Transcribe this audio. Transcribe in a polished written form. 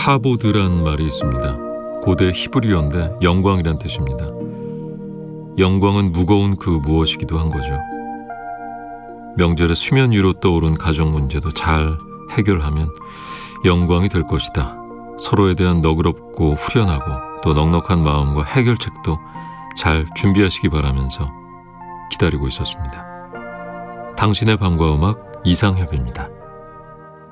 카보드란 말이 있습니다. 고대 히브리어인데 영광이란 뜻입니다. 영광은 무거운 그 무엇이기도 한 거죠. 명절에 수면 위로 떠오른 가족 문제도 잘 해결하면 영광이 될 것이다. 서로에 대한 너그럽고 후련하고 또 넉넉한 마음과 해결책도 잘 준비하시기 바라면서 기다리고 있었습니다. 당신의 밤과 음악 이상협입니다.